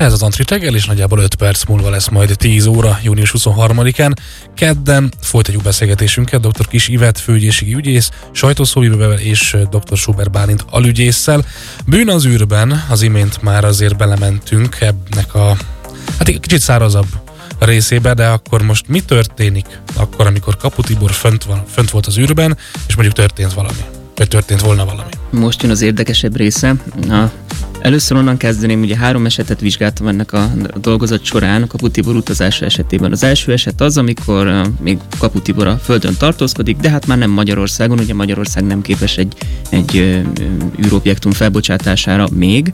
Ez az Antrit reggel, és nagyjából 5 perc múlva lesz majd 10 óra, június 23-án. Kedden folytatjuk beszélgetésünket dr. Kiss Ivett főügyészségi ügyész, sajtószóvivővel és dr. Schubert Bálint alügyésszel. Bűn az űrben, az imént már azért belementünk ennek a kicsit szárazabb részébe, de akkor most mi történik akkor, amikor Kapu Tibor fönt volt az űrben, és mondjuk történt valami? Vagy történt volna valami? Most jön az érdekesebb része. Először onnan kezdeném, ugye 3 esetet vizsgáltam ennek a dolgozat során a Kapu Tibor utazása esetében. Az első eset az, amikor még Kapu Tibor a Földön tartózkodik, de hát már nem Magyarországon, ugye Magyarország nem képes egy űrobjektum felbocsátására még.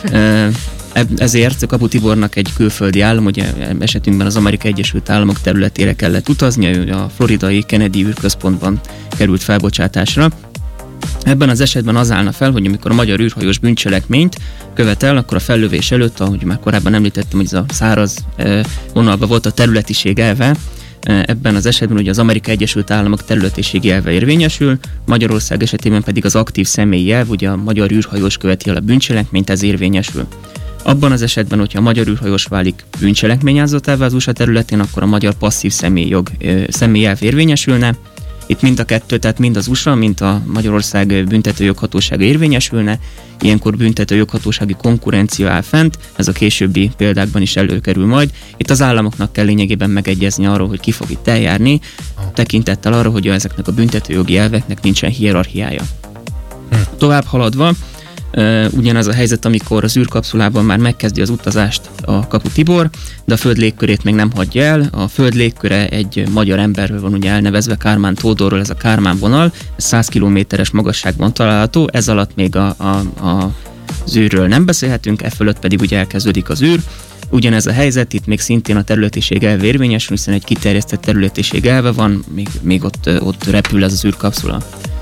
Ezért Kapu Tibornak egy külföldi állam, ugye esetünkben az Amerikai Egyesült Államok területére kellett utaznia, ő a floridai Kennedy űrközpontban került felbocsátásra. Ebben az esetben az állna fel, hogy amikor a magyar űrhajós bűncselekményt követel, akkor a fellövés előtt, ahogy már korábban említettem, hogy ez a száraz vonalban volt a területiség elve, ebben az esetben ugye az Amerikai Egyesült Államok területiségi elve érvényesül, Magyarország esetében pedig az aktív személyi elv, ugye a magyar űrhajós követi el a bűncselekményt, ez érvényesül. Abban az esetben, hogyha a magyar űrhajós válik bűncselekmény áldozatává az USA területén, akkor a magyar passzív személyi elv érvényesülne. Itt mind a kettő, tehát mind az USA, mind a Magyarország büntetőjoghatósága érvényesülne, ilyenkor büntetőjoghatósági konkurencia áll fent, ez a későbbi példákban is előkerül majd. Itt az államoknak kell lényegében megegyezni arról, hogy ki fog itt eljárni, tekintettel arra, hogy ezeknek a büntetőjogi elveknek nincsen hierarchiája. Tovább haladva, ugyanaz a helyzet, amikor az űrkapszulában már megkezdi az utazást a Kapu Tibor, de a Föld légkörét még nem hagyja el. A Föld légköre egy magyar emberről van ugye elnevezve, Kármán Tódorról, ez a Kármán vonal, ez 100 kilométeres magasságban található, ez alatt még az űrről nem beszélhetünk, e fölött pedig ugye elkezdődik az űr. Ugyanez a helyzet, itt még szintén a területiség elve érvényesül, hiszen egy kiterjesztett területiség elve van, még ott repül ez az űrkapszula.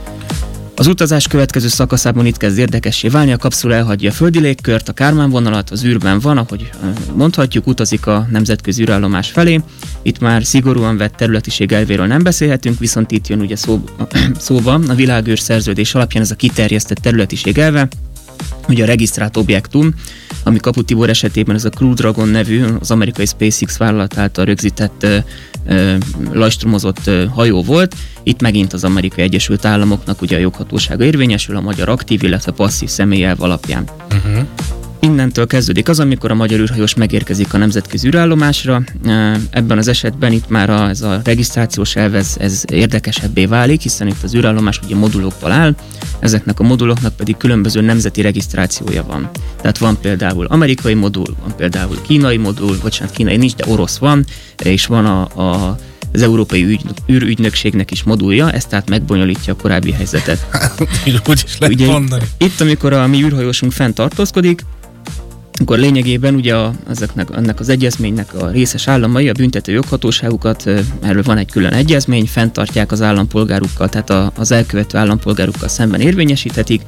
Az utazás következő szakaszában itt kezd érdekessé válni, a kapszula elhagyja a földi légkört, a Kármán vonalat, az űrben van, ahogy mondhatjuk, utazik a nemzetközi űrállomás felé. Itt már szigorúan vett területiség elvéről nem beszélhetünk, viszont itt jön ugye szóba a világűr szerződés alapján ez a kiterjesztett területiség elve, ugye a regisztrált objektum, ami Kapu Tibor esetében ez a Crew Dragon nevű, az amerikai SpaceX vállalat által rögzített lajstromozott hajó volt. Itt megint az Amerikai Egyesült Államoknak ugye a joghatósága érvényesül a magyar aktív, illetve passzív személyelv alapján. Innentől kezdődik az, amikor a magyar űrhajós megérkezik a nemzetközi űrállomásra. Ebben az esetben itt már ez a regisztrációs elv ez érdekesebbé válik, hiszen itt az űrállomás ugye modulokból áll, ezeknek a moduloknak pedig különböző nemzeti regisztrációja van. Tehát van például amerikai modul, van például kínai modul, kínai nincs, de orosz van, és van az Európai űrügynökségnek is modulja, ez tehát megbonyolítja a korábbi helyzetet. Úgy is lehet ugye, mondani. Itt, amikor a mi űrhajósunk fent tartózkodik, akkor lényegében ugye ennek az egyezménynek a részes államai a büntető joghatóságukat, erről van egy külön egyezmény, fenntartják az állampolgárukkal, tehát az elkövető állampolgárukkal szemben érvényesíthetik,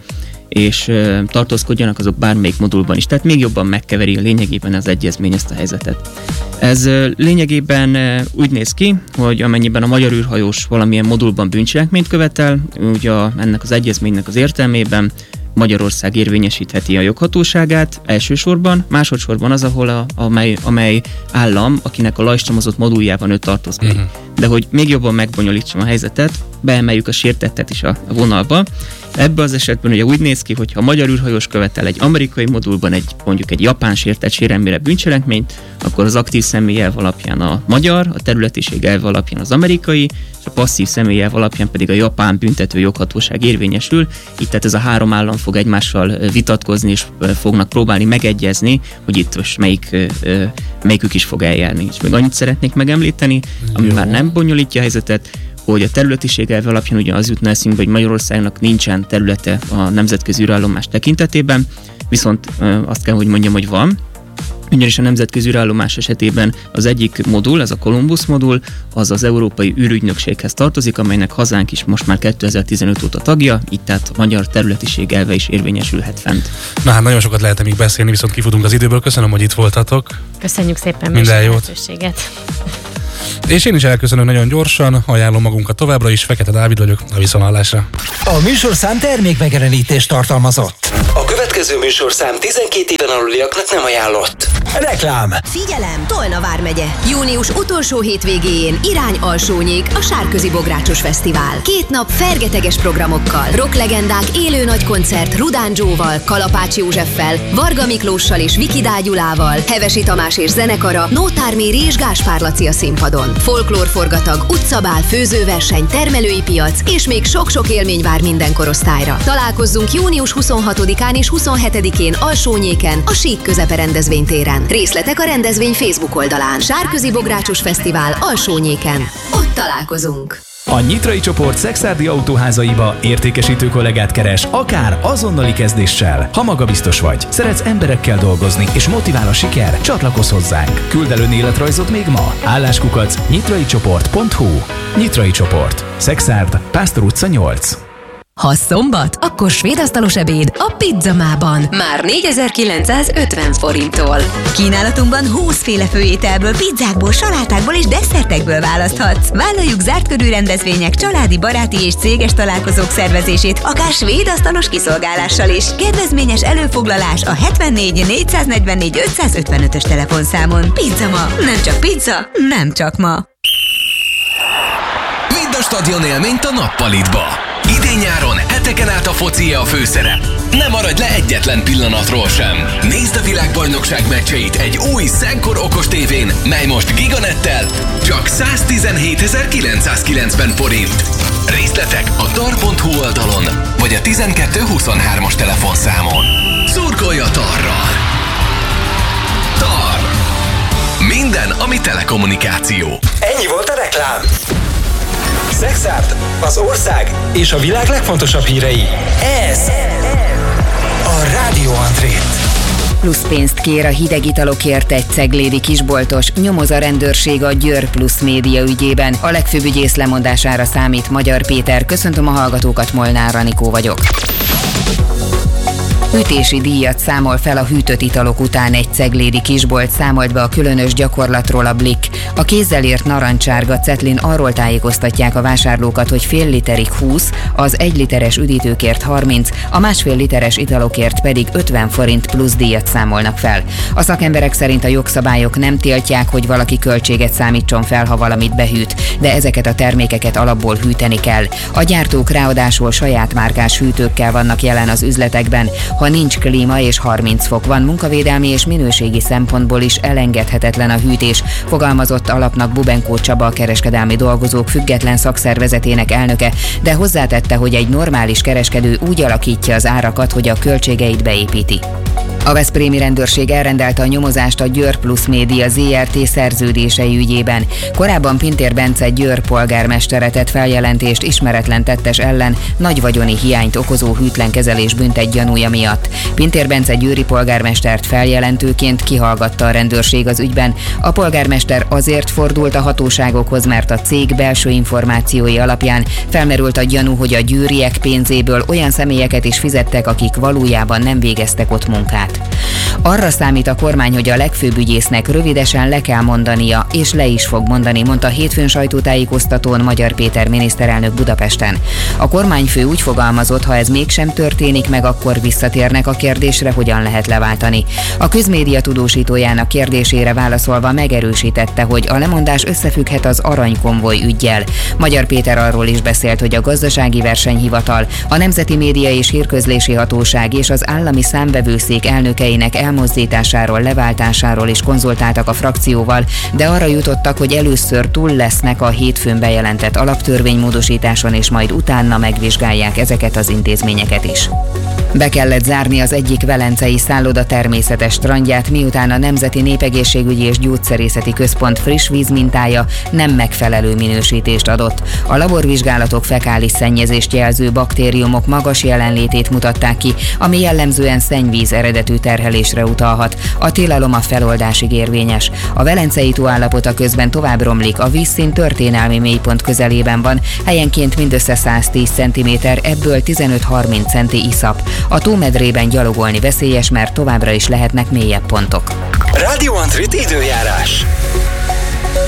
és tartózkodjanak azok bármelyik modulban is. Tehát még jobban megkeveri lényegében az egyezmény ezt a helyzetet. Ez lényegében úgy néz ki, hogy amennyiben a magyar űrhajós valamilyen modulban bűncselekményt követel, ugye ennek az egyezménynek az értelmében Magyarország érvényesítheti a joghatóságát elsősorban, másodszorban az, ahol amely állam, akinek a lajstromozott moduljában ő tartózkodik. De hogy még jobban megbonyolítsam a helyzetet, beemeljük a sértettet is a vonalba. Ebben az esetben ugye úgy néz ki, hogy ha a magyar űrhajós követel egy amerikai modulban mondjuk egy japán sértett sérelmére bűncselekményt, akkor az aktív személyelv alapján a magyar, a területiség elv alapján az amerikai, és a passzív személyelv alapján pedig a japán büntető joghatóság érvényesül. Itt tehát ez a 3 állam fog egymással vitatkozni, és fognak próbálni megegyezni, hogy itt most melyikük is fog eljárni. És még annyit szeretnék megemlíteni, ami már nem bonyolítja a helyzetet, hogy a területiség elve alapján ugye az jutna eszünkbe, hogy Magyarországnak nincsen területe a nemzetközi űrállomás tekintetében, viszont azt kell, hogy mondjam, hogy van. Ugyanis a nemzetközi űrállomás esetében az egyik modul, ez a Columbus modul, az az Európai űrügynökséghez tartozik, amelynek hazánk is most már 2015 óta tagja, így tehát a magyar területiség elve is érvényesülhet fent. Na hát nagyon sokat lehet még beszélni, viszont kifutunk az időből. Köszönöm, hogy itt voltatok. Köszönjük szépen minden jót. Lehetőséget. És én is elköszönöm nagyon gyorsan, ajánlom magunkat továbbra is, Fekete Dávid vagyok, a viszonthallásra. A műsorszám termékmegjelenítést tartalmazott. A következő műsorszám 12 éven aluliaknak nem ajánlott. Reklám. Figyelem! Tolna vármegye. Június utolsó hétvégéjén irány Alsónyék, a Sárközi Bográcsos Fesztivál. 2 nap fergeteges programokkal. Rocklegendák élő nagykoncert Rudán Joe-val, Kalapács Józseffel, Varga Miklóssal és Viki Dágyulával, Hevesi Tamás és zenekara, Nótár Méri és Gáspár Laci a színpadon. Folklórforgatag, utcabál, főzőverseny, termelői piac és még sok-sok élmény vár minden korosztályra. Találkozzunk június 26-án és 27-én Alsónyéken, a Sík Közepe rendezvénytéren. Részletek a rendezvény Facebook oldalán. Sárközi Bográcsos Fesztivál Alsónyéken. Ott találkozunk. A Nyitrai csoport Szekszárdi autóházaiba értékesítő kollégát keres, akár azonnali kezdéssel. Ha magabiztos vagy, szeretsz emberekkel dolgozni és motivál a siker, csatlakozz hozzánk. Küld el önéletrajzot még ma. Álláskukac nyitraicsoport.hu. Nyitrai csoport. Szekszárd, Pásztor utca 8. Ha szombat, akkor svédasztalos ebéd a Pizzamában. Már 4950 forinttól. Kínálatunkban 20 féle főételből, pizzákból, salátákból és desszertekből választhatsz. Vállaljuk zárt körű rendezvények, családi, baráti és céges találkozók szervezését, akár svédasztalos kiszolgálással is. Kedvezményes előfoglalás a 74 444 555-ös telefonszámon. Pizzama. Nem csak pizza, nem csak ma. Vidd a stadion élményt a nappalitba. Idén-nyáron heteken át a focie a főszerep. Ne maradj le egyetlen pillanatról sem. Nézd a világbajnokság meccseit egy új Szenkor okos tévén, mely most Giganettel csak 117.990 forint. Részletek a tar.hu oldalon, vagy a 1223-as telefonszámon. Szurkolj a Tarral! Tar. Minden, ami telekommunikáció. Ennyi volt a reklám. Szekszárd, az ország és a világ legfontosabb hírei. Ez a Rádió Andrét. Plusz pénzt kér a hideg italokért egy ceglédi kisboltos, nyomoz a rendőrség a Győr Plusz média ügyében. A legfőbb ügyész lemondására számít Magyar Péter. Köszöntöm a hallgatókat, Molnár Anikó vagyok. Hűtési díjat számol fel a hűtött italok után egy ceglédi kisbolt, számolt be a különös gyakorlatról a Blick. A kézzel ért narancsárga cetlin arról tájékoztatják a vásárlókat, hogy fél literig 20, az 1 literes üdítőkért 30, a másfél literes italokért pedig 50 forint plusz díjat számolnak fel. A szakemberek szerint a jogszabályok nem tiltják, hogy valaki költséget számítson fel, ha valamit behűt, de ezeket a termékeket alapból hűteni kell. A gyártók ráadásul saját márkás hűtőkkel vannak jelen az üzletekben. Ha nincs klíma és 30 fok van, munkavédelmi és minőségi szempontból is elengedhetetlen a hűtés, fogalmazott alapnak Bubenkó Csaba, a kereskedelmi dolgozók független szakszervezetének elnöke, de hozzátette, hogy egy normális kereskedő úgy alakítja az árakat, hogy a költségeit beépíti. A veszprémi rendőrség elrendelte a nyomozást a Győr Plusz Média ZRT szerződései ügyében. Korábban Pintér Bence Győr polgármestere tett feljelentést ismeretlen tettes ellen nagy vagyoni hiányt okozó hűtlen kezelés büntet gyanúja miatt. Pintér Bence győri polgármestert feljelentőként kihallgatta a rendőrség az ügyben. A polgármester azért fordult a hatóságokhoz, mert a cég belső információi alapján felmerült a gyanú, hogy a győriek pénzéből olyan személyeket is fizettek, akik valójában nem végeztek ott munkát. Arra számít a kormány, hogy a legfőbb ügyésznek rövidesen le kell mondania, és le is fog mondani, mondta hétfőn sajtótájékoztatón Magyar Péter miniszterelnök Budapesten. A kormányfő úgy fogalmazott, ha ez mégsem történik meg, akkor visszatérnek a kérdésre, hogyan lehet leváltani. A közmédia tudósítójának kérdésére válaszolva megerősítette, hogy a lemondás összefügghet az aranykonvoj üggyel. Magyar Péter arról is beszélt, hogy a Gazdasági Versenyhivatal, a Nemzeti Média és Hírközlési Hatóság és az Állami Számvevőszék elnökeinek elmozdításáról, leváltásáról is konzultáltak a frakcióval, de arra jutottak, hogy először túl lesznek a hétfőn bejelentett alaptörvénymódosításon, és majd utána megvizsgálják ezeket az intézményeket is. Be kellett zárni az egyik velencei szálloda természetes strandját, miután a Nemzeti Népegészségügyi és Gyógyszerészeti Központ friss vízmintája nem megfelelő minősítést adott. A laborvizsgálatok fekális szennyezést jelző baktériumok magas jelenlétét mutatták ki, ami jellemzően szennyvíz eredetű terhelésre utalhat. A tilalom a feloldásig érvényes. A velencei tó állapota közben tovább romlik, a vízszint történelmi mélypont közelében van, helyenként mindössze 110 cm, ebből 15-30 cm iszap. A tómedrében gyalogolni veszélyes, mert továbbra is lehetnek mélyebb pontok. Rádió Andrét időjárás.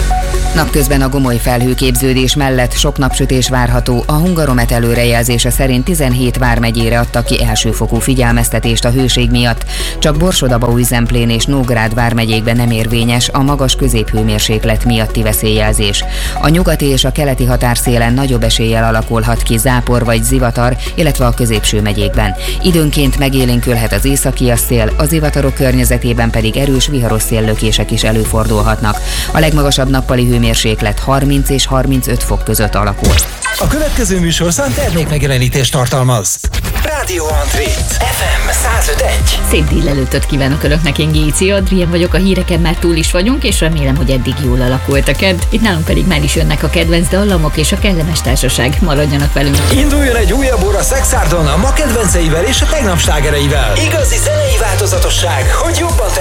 Napközben a gomoly felhőképződés mellett sok napsütés várható. A Hungaromet előrejelzése szerint 17 vármegyére adtak ki elsőfokú figyelmeztetést a hőség miatt. Csak Borsod-Abaúj-Zemplén és Nógrád vármegyékben nem érvényes a magas középhőmérséklet miatti veszélyjelzés. A nyugati és a keleti határszélen nagyobb eséllyel alakulhat ki zápor vagy zivatar, illetve a középső megyékben. Időnként megélénkülhet az északias szél, a zivatarok környezetében pedig erős viharos széllökések is előfordulhatnak. A legmagasabb nappali hőmérséklet 30 és 35 fok között alakul. A következő műsorszám termékmegjelenítést tartalmaz. Rádió André, FM 105.1. Szép délelőttöt kívánok Önöknek, én Géci Adrien vagyok, a híreken már túl is vagyunk, és remélem, hogy eddig jól alakult a kedd. Itt nálunk pedig már is jönnek a kedvenc dallamok és a kellemes társaság. Maradjanak velünk! Induljon egy újabb óra Szexárdon a ma kedvenceivel és a tegnap slágereivel. Igazi zenei változatosság, hogy jobban